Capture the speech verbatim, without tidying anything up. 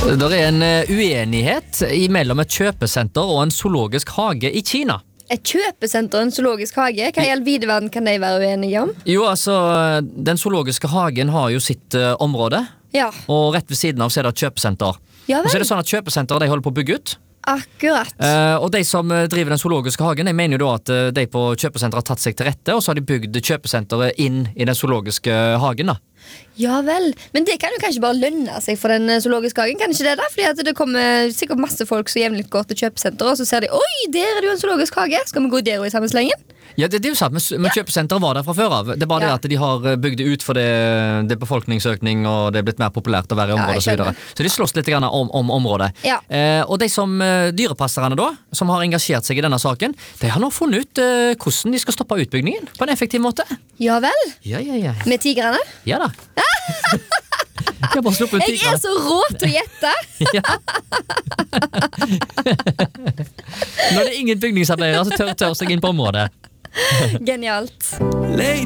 Det er en uenighet mellom et kjøpesenter og en zoologisk hage i Kina. Et kjøpesenter og en zoologisk hage? Hva i all vide verden kan de være uenige om? Jo, altså, den zoologiske hagen har jo sitt uh, område, Ja. og rett ved siden av så er det et kjøpesenter. Ja Og så er vel, det sånn at kjøpesenter, de holder på å bygge ut. akkurat. Uh, og de som uh, driver den zoologiske hagen, de mener jo da at uh, de på kjøpesenteret har tatt seg til rette, og så har de bygd kjøpesenteret inn i den zoologiske hagen da. Ja vel, men det kan jo kanskje bare lønne seg for den eh, zoologiske hagen, kan ikke det da? Fordi at det kommer sikkert masse folk som jevnlig går til kjøpesenter, og så ser de, oi, der er det jo en zoologisk hage, skal vi gå der og i samme slengen? Ja, det, det er jo sant, men, men kjøpesenteret var der fra før av. Det er bare Ja. det at de har bygd det ut for det, det er befolkningsøkning, og det er blitt mer populært å være i Ja, området jeg og så videre. skjønner. Så de slåss litt grann om, om området. Ja. Eh, og de som eh, dyrepasserne da, som har engasjert seg i denne saken, de har nå funnet ut eh, hvordan de skal stoppe utbyggingen på en effektiv måte. Ja vel, Ja, ja, ja. med tigrene? Ja da. Jeg har bare sluppet ut Jeg er tigrene. så rå til å gjette! Ja. Når det er ingen bygningsarbeidere, så tør, tør seg inn på området. Genialt. Lady